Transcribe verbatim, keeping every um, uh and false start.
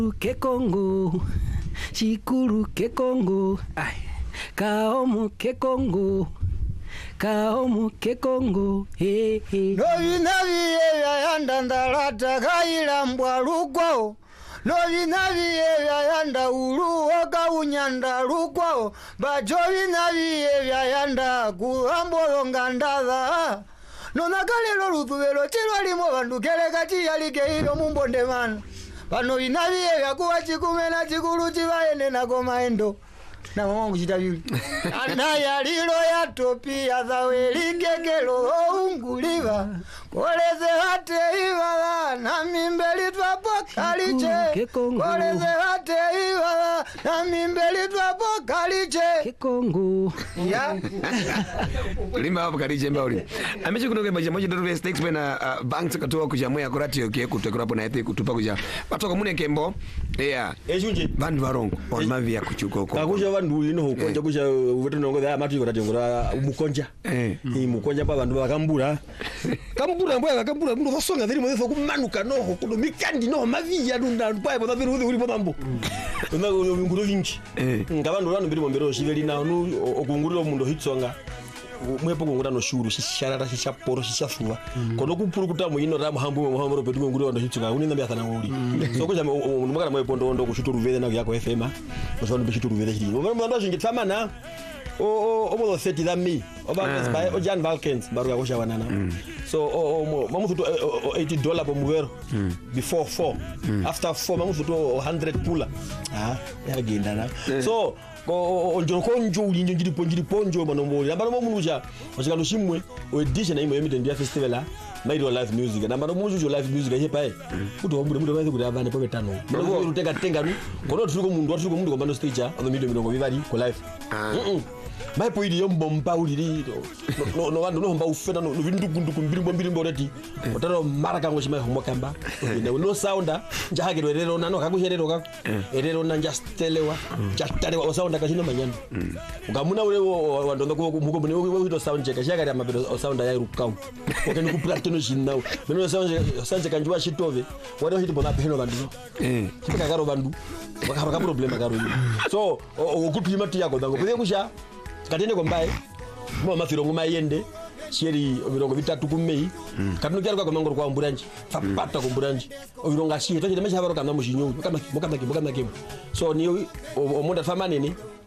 ke Congo chikuru ke Congo ai kaomu ke Congo kaomu ke Congo he he Novi navi ya yanda ndalata kaila mbwalukwao Novi navi ya yanda ulu waka unyanda lukwao Bajovi navi ya yanda kuhambolo ngandadha Nona kalelo lutubelo chilwa limo bandu kele kati yalike hilo mumbonde mana Pano inavi ya kuwa chikumena chikulu chivaene na komaendo Na mwangu chitavili Anaya lilo ya topi ya zaweli kekelo unguliva Koleze hate iwala na mimbeli twapo kaliche Koleze hate iwala na mimbeli twapo kaliche Kekongo Ya Limba hapo kaliche mbauli Amechi kunoke maji moja ndoto stakes pena banks katoa kujamwe akurati yoke kutekurapo na ete kutupa kuja Patoka mune kembo Yeah Ejunje Bandu warongo Olmavi ya kuchukoko Kakusha vandu ino hukonja kusha Uwetu nongo dha matu yukata jongora Mukonja Hii mukonja pa vandu wakambura Kambura mbwa kambura Mundu vasonga dhiri mwetho kumanuka noho Kudu mikandi noho mavi ya dunda Mpaye pota dhiri uli po mambo Una nguru vinci Nkavandu wanu mbiri mwembero shiveli na unu Okungurilo mundu hitsonga Mwepo kungura no shuru Shisharara shishaporo shishasuwa Kono kupuru kutamu ino ramu hambu Mhamoro petu kungurilo wando hitsonga Uni nambi athana nguri So kuja mwakana mwepo ndo ndo Kushutu ruvede na kuyako F M Mwepo kushutu ruvede hili Mwepo shingi tfamana O o mo thirty that me Oba by o Jan Balkans baruka kusha wanana So o o mamu to eighty dollars per muvero before four after four mamu to one hundred pula ah ya genda na so ko njoro konjo ulinjo ngiri ponjiri ponjo manombo nambano munuja washika lushimwe o edition na imo emitendia festival Mairo live music na mano muju live music ye pae kuti wambude mude baze kuti abane pobe tano mano uteka tenga ru kono tuko mundu tuko mundu komando stage of the middle middle vivali ko live mm mai poidi yombo mpa uliri no no vandu no mba ufena no vinduku nduku mbiri mbiri mboreti otaro maraka ngo chima homo kamba no sounda njahage rero nano kakusherero kako erero na njastelewa jastalewa o sounda kashino manyano ukamuna ule wandonga ko muko bune wito sound check shaka ya mabedo sounda ya rukau okeni ku platino shinao meno sound sound kanjwa shitove wado hit bona peno bandu eh kika karo bandu bakaba problem karo so okupima tiyako dango pede kusha katende kombaye mo mafiro ngoma yende sheri obirongo bitatu kumei katino kyarwa kwa mangoro kwa mburanji fapata ku mburanji obironga shi to chide mesha baro kamna mushinyo kama kama kama kama so ni omonda fama nini